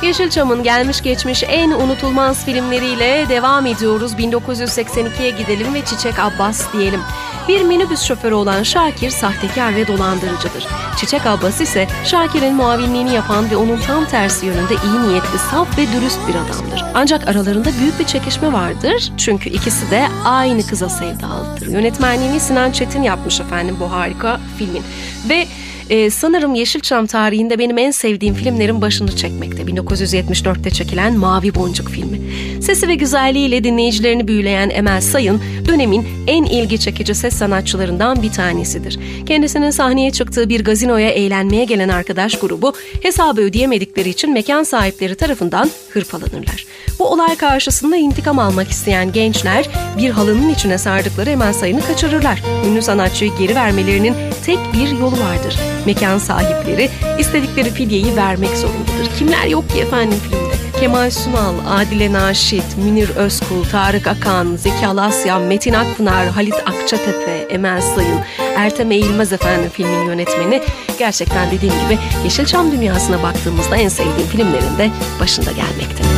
Yeşilçam'ın gelmiş geçmiş en unutulmaz filmleriyle devam ediyoruz. 1982'ye gidelim ve Çiçek Abbas diyelim. Bir minibüs şoförü olan Şakir sahtekar ve dolandırıcıdır. Çiçek Abbas ise Şakir'in muavinliğini yapan ve onun tam tersi yönünde iyi niyetli, saf ve dürüst bir adamdır. Ancak aralarında büyük bir çekişme vardır. Çünkü ikisi de aynı kıza sevdalıdır. Yönetmenliğini Sinan Çetin yapmış efendim bu harika filmin. Ve sanırım Yeşilçam tarihinde benim en sevdiğim filmlerin başını çekmekte. 1974'te çekilen Mavi Boncuk filmi. Sesi ve güzelliğiyle dinleyicilerini büyüleyen Emel Sayın, dönemin en ilgi çekici ses sanatçılarından bir tanesidir. Kendisinin sahneye çıktığı bir gazinoya eğlenmeye gelen arkadaş grubu hesabı ödeyemedikleri için mekan sahipleri tarafından hırpalanırlar. Bu olay karşısında intikam almak isteyen gençler bir halının içine sardıkları Emel Sayın'ı kaçırırlar. Ünlü sanatçıyı geri vermelerinin tek bir yolu vardır. Mekan sahipleri istedikleri fidyeyi vermek zorundadır. Kimler yok ki efendim filmde? Kemal Sunal, Adile Naşit, Münir Özkul, Tarık Akan, Zeki Alasya, Metin Akpınar, Halit Akçatepe, Emel Sayın, Ertem Eğilmez efendim filmin yönetmeni. Gerçekten dediğim gibi Yeşilçam dünyasına baktığımızda en sevdiğim filmlerin de başında gelmekte.